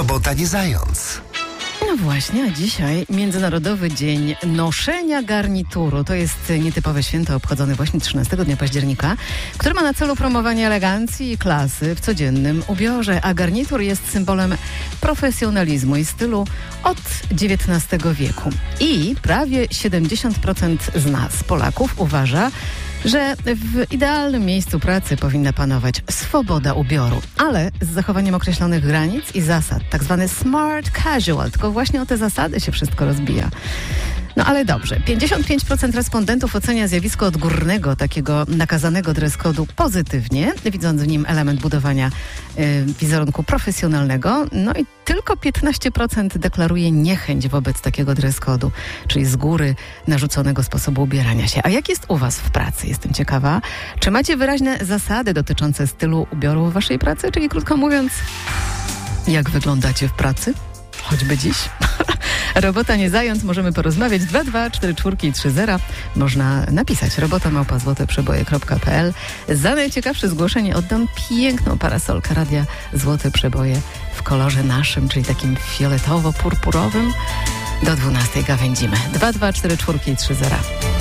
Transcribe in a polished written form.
Robota nie zając. No właśnie, a dzisiaj Międzynarodowy Dzień Noszenia Garnituru. To jest nietypowe święto obchodzone właśnie 13 dnia października, które ma na celu promowanie elegancji i klasy w codziennym ubiorze, a garnitur jest symbolem profesjonalizmu i stylu od XIX wieku. I prawie 70% z nas, Polaków, uważa, że w idealnym miejscu pracy powinna panować swoboda ubioru, ale z zachowaniem określonych granic i zasad, tak zwany smart casual, tylko właśnie o te zasady się wszystko rozbija. No ale dobrze, 55% respondentów ocenia zjawisko odgórnego, takiego nakazanego dress code'u pozytywnie, widząc w nim element budowania wizerunku profesjonalnego, no i tylko 15% deklaruje niechęć wobec takiego dress code'u, czyli z góry narzuconego sposobu ubierania się. A jak jest u was w pracy? Jestem ciekawa. Czy macie wyraźne zasady dotyczące stylu ubioru w waszej pracy? Czyli krótko mówiąc, jak wyglądacie w pracy? Choćby dziś. Robota nie zając, możemy porozmawiać 224430. Można napisać robota@złoteprzeboje.pl. Za najciekawsze zgłoszenie oddam piękną parasolkę Radia Złote Przeboje w kolorze naszym, czyli takim fioletowo-purpurowym. Do 12 gawędzimy. 224430.